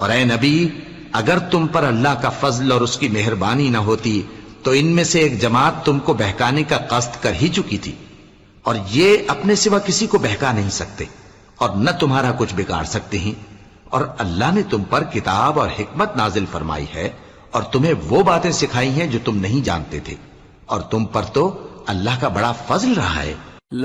और ए नबी, अगर तुम पर अल्लाह का फजल और उसकी मेहरबानी न होती तो इनमें से एक जमात तुमको बहकाने का कष्ट कर ही चुकी थी, और ये अपने सिवा किसी को बहका नहीं सकते और न तुम्हारा कुछ बिगाड़ सकते हैं। और अल्लाह ने तुम पर किताब और हिकमत नाजिल फरमाई है और तुम्हें वो बातें सिखाई हैं जो तुम नहीं जानते थे, और तुम पर तो अल्लाह का बड़ा फजल रहा है।